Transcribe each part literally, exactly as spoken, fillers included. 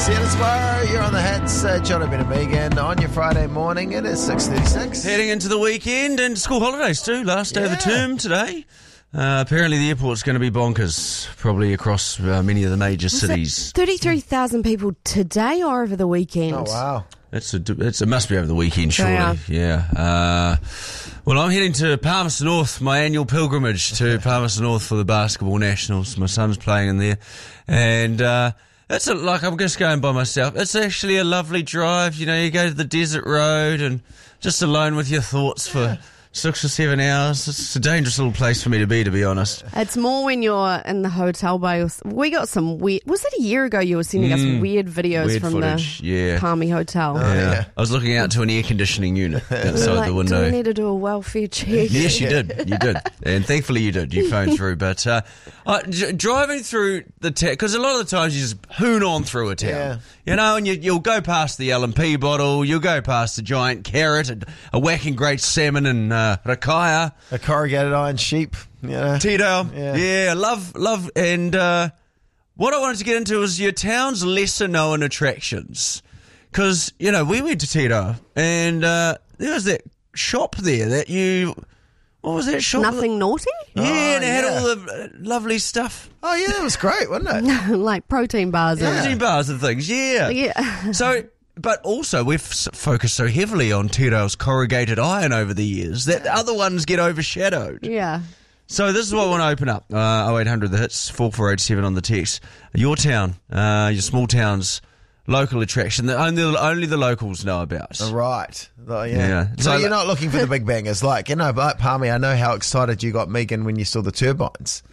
Sienna Sparrow, you're on the hits. Uh, John and Megan on your Friday morning. It is six thirty-six. Heading into the weekend and school holidays too. Last day Yeah. of the term today. Uh, apparently the airport's going to be bonkers, probably across uh, many of the major Was cities. it thirty-three thousand people today or over the weekend? Oh, wow. It's a, it's, it must be over the weekend, surely. Yeah. Yeah. Uh, well, I'm heading to Palmerston North, my annual pilgrimage to Palmerston North for the Basketball Nationals. My son's playing in there. And uh, it's a, like I'm just going by myself. It's actually a lovely drive. You know, you go to the desert road and just alone with your thoughts for six or seven hours. It's a dangerous little place for me to be, to be honest. It's more when you're in the hotel bay. We got some weird... Was it a year ago you were sending us weird videos Weird from footage, the yeah. Palmy Hotel? Oh, Yeah. yeah. I was looking out to an air conditioning unit outside like, the do window. we need to do a welfare check? Yes, you did. You did. And thankfully you did. You phoned through. But uh, uh, j- driving through the town, because a lot of the times you just hoon on through a town. Yeah. You know, and you, you'll go past the L and P bottle, you'll go past the giant carrot, a, a whacking great salmon and uh, Rakaya, A corrugated iron sheep. Yeah. Tito. Yeah. Yeah, love, love. And uh, what I wanted to get into was your town's lesser known attractions. Because, you know, we went to Tito and uh, there was that shop there that you... What was that shop? Nothing naughty? Yeah, Oh, and it had yeah. all the uh, lovely stuff. Oh, yeah, that was great, wasn't it? Like protein bars. and- Protein bars and things, yeah. Yeah. So, but also we've s- focused so heavily on Tito's corrugated iron over the years that the other ones get overshadowed. Yeah. So this is what I want to open up. Uh, oh eight hundred the hits, four four eight seven on the text. Your town, uh, your small town's local attraction that only, only the locals know about. Right. Oh, yeah. Yeah. So, So you're that- not looking for the big bangers. Like, you know, like Palmy, I know how excited you got, Megan, when you saw the turbines.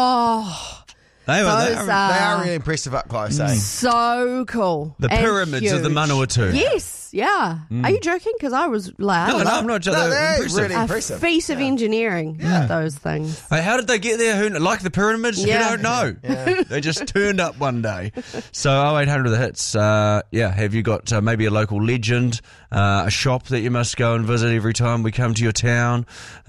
Oh, They were those there. are They are really impressive up close, eh? so cool. The and pyramids of the huge. Manawatu. Yes, yeah. Are you joking? Because I was loud. No, no, I'm not No, they're they're impressive. really A impressive. feat of engineering, those things. Hey, how did they get there? Who, like the pyramids? Yeah. You don't know. They just turned up one day. So oh eight hundred the hits. Uh, yeah, have you got uh, maybe a local legend, uh, a shop that you must go and visit every time we come to your town?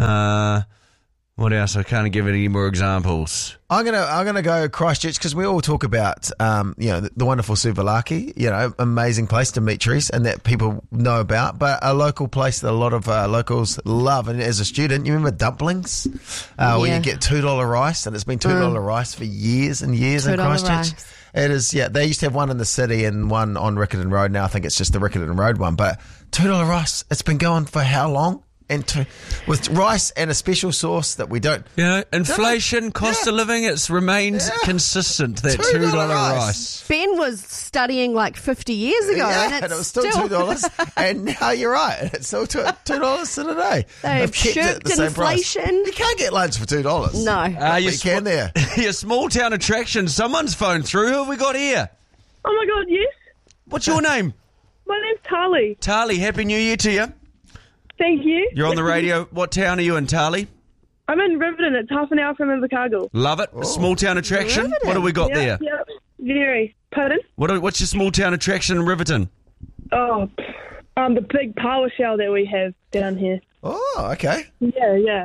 Uh, what else? I can't give any more examples. I'm gonna I'm gonna go Christchurch because we all talk about um you know the, the wonderful Suvalaki, you know, amazing place, Dimitris, and that people know about, but a local place that a lot of uh, locals love. And as a student, you remember dumplings, uh, where Yeah. you get two dollar rice, and it's been two dollar rice for years and years in two dollar Christchurch. rice. It is, yeah. They used to have one in the city and one on Riccarton Road. Now I think it's just the Riccarton Road one, but two dollar rice. It's been going for how long? And to, with rice and a special sauce that we don't. You know, inflation, cost Yeah. of living, it's remained Yeah. consistent, that two two dollar dollar rice. rice. Ben was studying like fifty years ago, Yeah, and it's and it was still two dollars. And now you're right, it's still two two dollars a day. They've kept it at shirked the same price. inflation. You can't get lunch for two dollars. No. Uh, you your can sm- there. Your small town attraction, someone's phoned through. Who have we got here? Oh my God, yes. What's your name? My name's Tali. Tali, Happy New Year to you. Thank you. You're on the radio. What town are you in, Tali? I'm in Riverton. It's half an hour from Invercargill. Love it. A small town attraction. What have we got there? Yep, yep. Very. Pardon? What are, what's your small town attraction in Riverton? Oh, um, the big power shell that we have down here. Oh, okay. Yeah, yeah.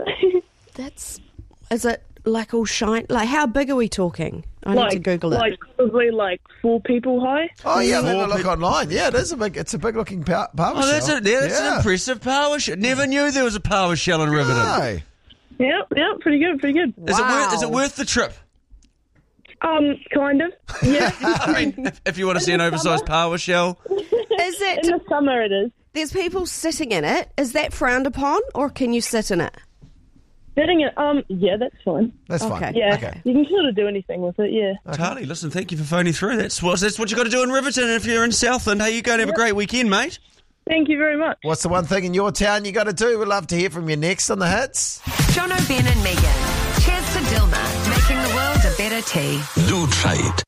That's is it like all shine? Like how big are we talking? I like, need to Google it. Like probably like four people high. Oh yeah, Four have a look pe- online. Yeah, it is a big. It's a big looking power. power Oh, that's, shell. a, yeah, that's an Yeah. impressive power shell. Never knew there was a power shell in Riverton. No. Yep, yep. Pretty good, pretty good. Is, it worth, is it Wow. worth the trip? Um, kind of. Yeah. I mean, if, if you want to see an oversized power shell. Is In it? the summer it is. There's people sitting in it. Is that frowned upon, or can you sit in it? Sitting it, um, yeah, that's fine. That's fine. Okay. Yeah, Okay. you can sort of do anything with it, yeah. Tali, listen, thank you for phoning through. That's what, that's what you got to do in Riverton if you're in Southland. Hey, you go and have a great weekend, mate. Thank you very much. What's the one thing in your town you got to do? We'd love to hear from you next on the hits. John O'Ben and Megan. Cheers to Dilma, making the world a better tea. Lutrate.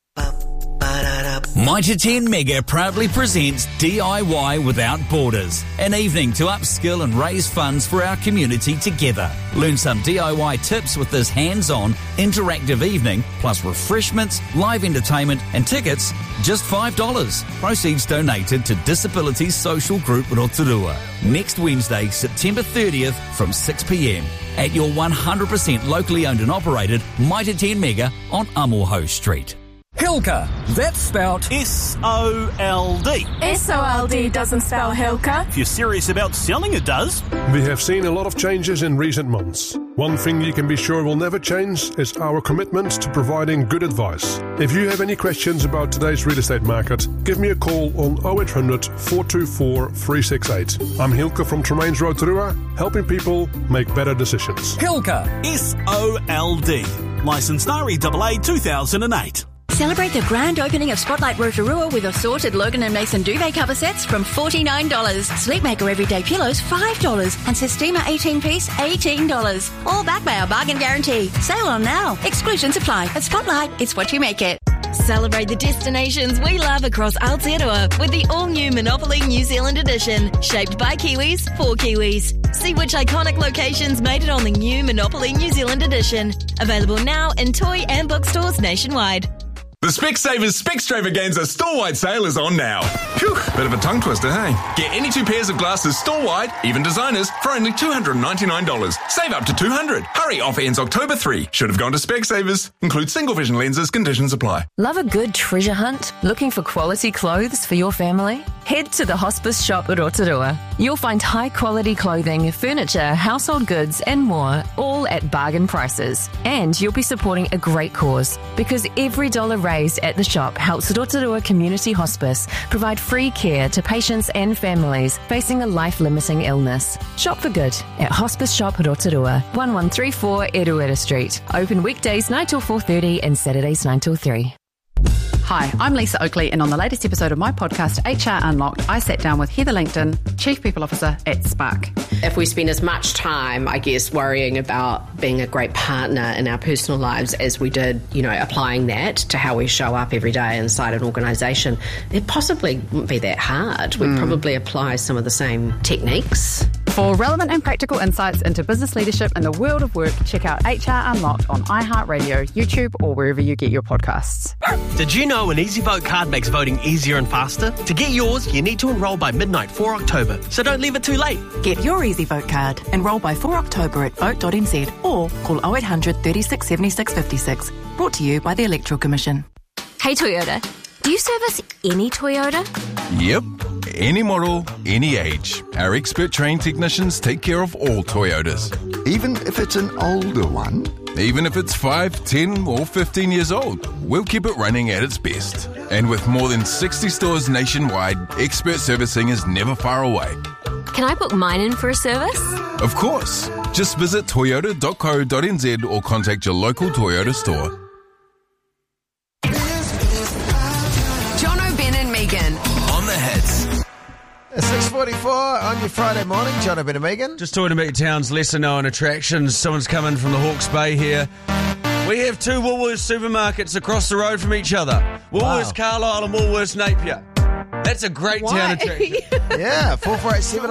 Mitre ten Mega proudly presents D I Y Without Borders, an evening to upskill and raise funds for our community together. Learn some D I Y tips with this hands-on, interactive evening, plus refreshments, live entertainment and tickets, just five dollars. Proceeds donated to Disabilities Social Group Rotorua. Next Wednesday, September thirtieth from six p.m. at your one hundred percent locally owned and operated Mitre ten Mega on Amoho Street. Hilka. That's spelt S O L D. S O L D doesn't spell Hilka. If you're serious about selling, it does. We have seen a lot of changes in recent months. One thing you can be sure will never change is our commitment to providing good advice. If you have any questions about today's real estate market, give me a call on oh eight hundred, four two four, three six eight. I'm Hilke from Tremaines Rotorua, helping people make better decisions. Hilka. S O L D. Licensed R E A A two thousand eight. Celebrate the grand opening of Spotlight Rotorua with assorted Logan and Mason duvet cover sets from forty-nine dollars. Sleepmaker everyday pillows, five dollars. And Sistema eighteen piece, eighteen dollars. All backed by our bargain guarantee. Sale on now. Exclusions apply. At Spotlight, it's what you make it. Celebrate the destinations we love across Aotearoa with the all-new Monopoly New Zealand edition. Shaped by Kiwis, for Kiwis. See which iconic locations made it on the new Monopoly New Zealand edition. Available now in toy and bookstores nationwide. The Specsavers Specstravaganza store-wide sale is on now. Phew, bit of a tongue twister, hey? Get any two pairs of glasses store-wide, even designers, for only two hundred ninety-nine dollars. Save up to two hundred dollars. Hurry, offer ends October third. Should have gone to Specsavers. Includes single vision lenses, conditions apply. Love a good treasure hunt? Looking for quality clothes for your family? Head to the Hospice Shop at Rotorua. You'll find high-quality clothing, furniture, household goods and more, all at bargain prices. And you'll be supporting a great cause, because every dollar raised at the shop helps Rotorua Community Hospice provide free care to patients and families facing a life-limiting illness. Shop for good at Hospice Shop Rotorua, one one three four Eruera Street. Open weekdays nine till four thirty and Saturdays nine till three. Hi, I'm Lisa Oakley, and on the latest episode of my podcast, H R Unlocked, I sat down with Heather Langton, Chief People Officer at Spark. If we spend as much time, I guess, worrying about being a great partner in our personal lives as we did, you know, applying that to how we show up every day inside an organisation, it possibly wouldn't be that hard. We'd mm. probably apply some of the same techniques. For relevant and practical insights into business leadership and the world of work, check out H R Unlocked on iHeartRadio, YouTube, or wherever you get your podcasts. Did you know an Easy Vote card makes voting easier and faster? To get yours, you need to enrol by midnight four October, so don't leave it too late. Get your Easy Vote card. Enrol by four October at vote dot n z or call oh eight hundred, thirty-six, seventy-six, fifty-six. Brought to you by the Electoral Commission. Hey Toyota, do you service any Toyota? Yep. Any model, any age. Our expert trained technicians take care of all Toyotas. Even if it's an older one? Even if it's five, ten or fifteen years old, we'll keep it running at its best. And with more than sixty stores nationwide, expert servicing is never far away. Can I book mine in for a service? Of course. Just visit toyota dot co dot n z or contact your local Toyota store. Jono, Ben and Megan. On the hits. six forty-four on your Friday morning. John O'Ben and Megan. Just talking about your town's lesser known attractions. Someone's come in from the Hawke's Bay here. We have two Woolworths supermarkets across the road from each other. Woolworths wow. Carlisle and Woolworths Napier. That's a great Why? town attraction. Yeah, four four eight seven